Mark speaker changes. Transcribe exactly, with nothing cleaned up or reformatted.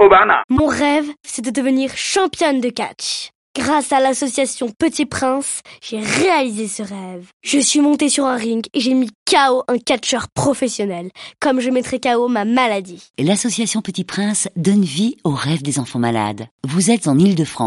Speaker 1: bana.
Speaker 2: Mon rêve, c'est de devenir championne de catch. Grâce à l'association Petit Prince, j'ai réalisé ce rêve. Je suis montée sur un ring et j'ai mis K O un catcheur professionnel, comme je mettrai K O ma maladie.
Speaker 3: L'association Petit Prince donne vie aux rêves des enfants malades. Vous êtes en Île-de-France.